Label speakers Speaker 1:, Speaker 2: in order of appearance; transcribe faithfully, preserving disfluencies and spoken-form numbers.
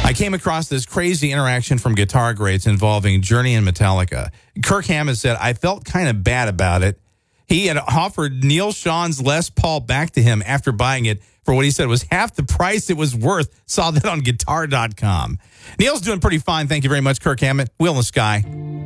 Speaker 1: I came across this crazy interaction from Guitar Greats involving Journey and Metallica. Kirk Hammett said, I felt kind of bad about it. He had offered Neil Sean's Les Paul back to him after buying it for what he said was half the price it was worth. Saw that on guitar dot com. Neil's doing pretty fine. Thank you very much, Kirk Hammett. Wheel in the Sky.